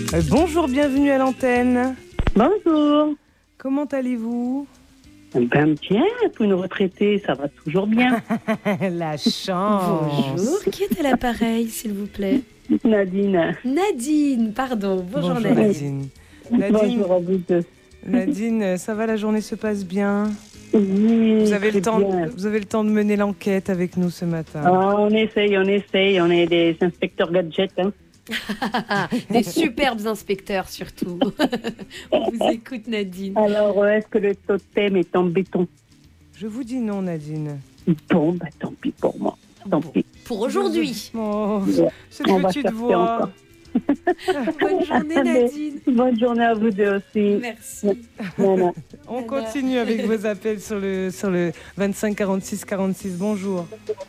Bonjour, bienvenue à l'antenne. Bonjour. Comment allez-vous? Ben bien, pour une retraitée, ça va toujours bien. La chance. Bonjour, qui est à l'appareil, s'il vous plaît? Nadine. Nadine, pardon. Bonjour, Bonjour Nadine. Nadine. Bonjour à vous deux. Nadine, ça va, la journée se passe bien? Oui, Vous avez très bien. vous avez le temps de mener l'enquête avec nous ce matin. Ah, on essaye. On est des inspecteurs gadgets. Hein. Des superbes inspecteurs, surtout. On vous écoute, Nadine. Alors, est-ce que le totem est en béton? Je vous dis non, Nadine. Bon, bah tant pis pour moi. Tant pis. Pour aujourd'hui. Oh, Ouais. cette On va petite chercher voix. encore. Bonne journée, Nadine. Bonne journée à vous deux aussi. Merci. Voilà. On continue avec vos appels sur le 25 46 46. Bonjour.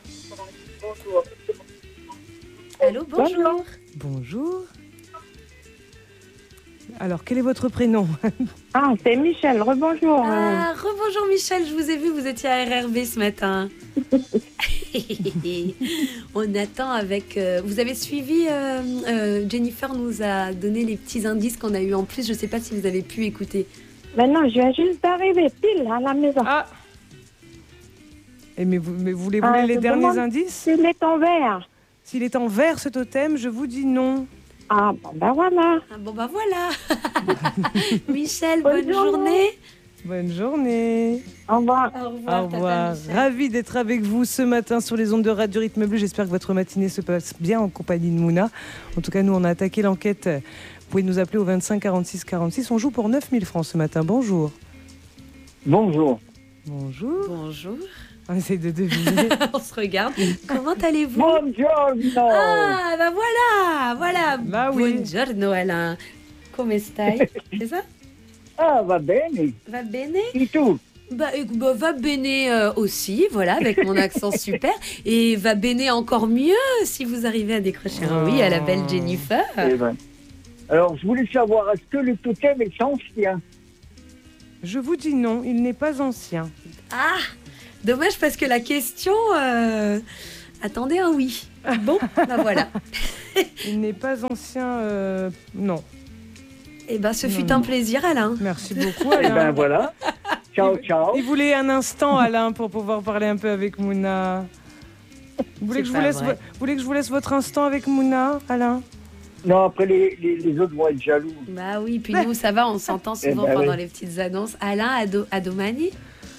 Allô, bonjour. Bonjour. Alors, quel est votre prénom? Ah, c'est Michel. Rebonjour. Ah, rebonjour Michel, je vous ai vu, vous étiez à RRB ce matin. On attend avec... vous avez suivi, Jennifer nous a donné les petits indices qu'on a eu en plus, je ne sais pas si vous avez pu écouter. Maintenant, je viens juste d'arriver pile à la maison. Ah. Mais vous voulez les je derniers demande indices? S'il est en vert. S'il est en vert, ce totem, je vous dis non. Ah, bon, ben voilà. Ah, bon, bah voilà. Michel, Bonne bonne journée. Bonne journée. Au revoir. Au revoir. Au revoir. Tata Michel. Ravi d'être avec vous ce matin sur les ondes de Radio Rythme Bleu. J'espère que votre matinée se passe bien en compagnie de Mouna. En tout cas, nous, on a attaqué l'enquête. Vous pouvez nous appeler au 25 46 46. On joue pour 9000 francs ce matin. Bonjour. Bonjour. Bonjour. Bonjour. On essaie de deviner. On se regarde. Comment allez-vous? Buongiorno. Ah, bah voilà. Bah oui. Buongiorno, Alain. Come stai? C'est ça? Ah, va bene. Va bene? Et tout. Bah, va bene aussi, voilà, avec mon accent super. Et va bene encore mieux si vous arrivez à décrocher un oui à la belle Jennifer. Eh ben. Alors, je voulais savoir, est-ce que le totem est ancien? Je vous dis non, il n'est pas ancien. Ah, dommage parce que la question attendait un oui. Bon, bah voilà. Il n'est pas ancien, non. Eh ben, ce fut Non, un non. plaisir, Alain. Merci beaucoup, Eh Alain. ben voilà. Ciao, ciao. Il voulait un instant, Alain, pour pouvoir parler un peu avec Mouna. Vous voulez, C'est que je vous, pas laisse vrai. vous voulez que je vous laisse votre instant avec Mouna, Alain? Non, après, les autres vont être jaloux. Bah oui, puis nous, ça va, on s'entend souvent Eh ben pendant oui. les petites annonces. Alain, à domani.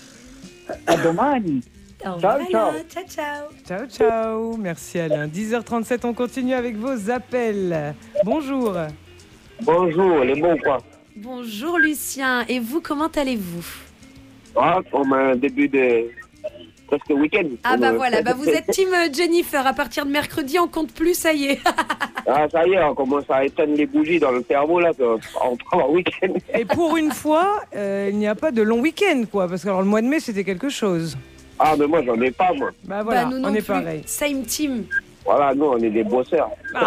À domani. Au Ciao, revoir, ciao. Alain. Ciao, ciao. Ciao, ciao. Merci, Alain. 10h37, on continue avec vos appels. Bonjour. Bonjour, les bons quoi. Bonjour, Lucien. Et vous, comment allez-vous? Ah, comme un début de presque week-end. Ah bah voilà, bah vous êtes team Jennifer. À partir de mercredi, on compte plus, ça y est. Ah, ça y est, on commence à éteindre les bougies dans le cerveau là, on prend un week-end. Et pour une fois, il n'y a pas de long week-end, quoi. Parce que alors, le mois de mai, c'était quelque chose. Ah, mais moi j'en ai pas, moi. Bah voilà, Bah, nous non on est plus. pareil. Same team. Voilà, nous on est des bosseurs.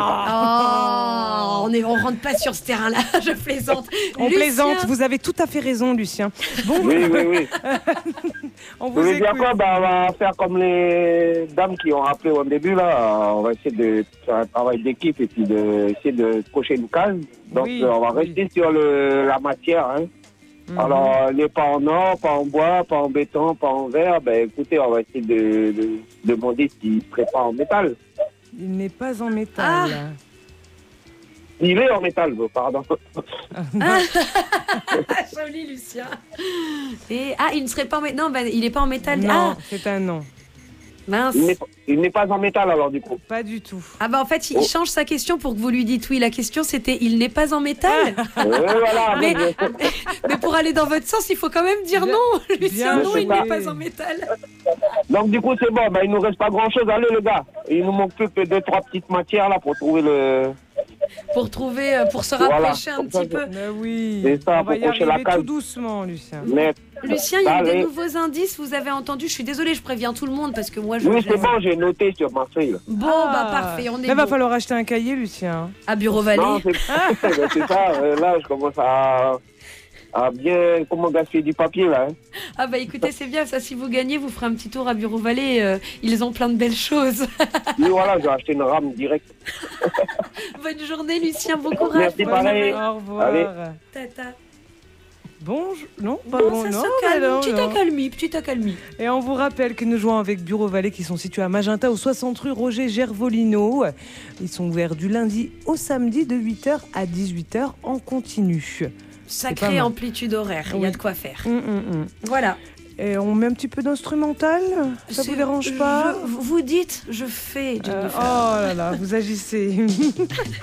Ah. Oh, on rentre pas sur ce terrain-là, je plaisante. On Lucien. plaisante, vous avez tout à fait raison, Lucien. Bon, Oui, oui, oui. on Vous vous voulez dire écoute. quoi? Bah, on va faire comme les dames qui ont rappelé au début là. On va essayer de faire un travail d'équipe et puis d'essayer de cocher une case. Donc Oui, on va oui. rester sur la matière. Hein. Mhm. Alors, elle n'est pas en or, pas en bois, pas en béton, pas en verre. Ben, écoutez, on va essayer de demander s'il ne serait pas en métal. Il n'est pas en métal. Il est en métal, pardon. Joli, Lucien. Et, il ne serait pas en métal. Non, bah, il n'est pas en métal. Non, c'est un non. Mince. Il n'est pas en métal, alors, du coup. Pas du tout. Ah bah en fait, il change sa question pour que vous lui dites oui. La question, c'était il n'est pas en métal. Voilà. Mais- Mais pour aller dans votre sens, il faut quand même dire Bien- non. Lucien, bien non, il joué. n'est pas en métal. Donc, du coup, c'est bon. Ben, il nous reste pas grand-chose. Allez, les gars. Il nous manque plus que 2-3 petites matières, là, pour trouver le... Pour trouver, pour se Voilà. rapprocher un Comme ça, petit peu. Mais oui, C'est ça, on va pour y cocher la arriver case. tout doucement, Lucien. Mais... Lucien, il y a eu des Allez. nouveaux indices, vous avez entendu. Je suis désolée, je préviens tout le monde parce que moi, je. Oui, je c'est les- bon, j'ai noté sur ma feuille. là. Bon, Ah. bah parfait, on est Là, va bon. falloir acheter un cahier, Lucien. À Bureau Vallée. Non, c'est ben, c'est ça. Là, je commence à à bien comment gaspiller du papier là. Hein. Ah bah écoutez, c'est bien ça. Si vous gagnez, vous ferez un petit tour à Bureau Vallée. Ils ont plein de belles choses. Et voilà, j'ai acheté une rame direct. Bonne journée, Lucien. Bon courage. Merci, pareil. Au revoir. Allez. Tata. Bonjour. Non, pas Bon, bon, ça non. se calme. bah non, Petit non. accalmie, petit accalmie. Et on vous rappelle que nous jouons avec Bureau Vallée qui sont situés à Magenta au 60 rue Roger Gervolino. Ils sont ouverts du lundi au samedi de 8h à 18h en continu. Sacrée amplitude horaire. Il y a de quoi faire. Voilà. Et on met un petit peu d'instrumental. Ça vous dérange pas? Vous dites, je fais, Jennifer. Oh là là, vous agissez.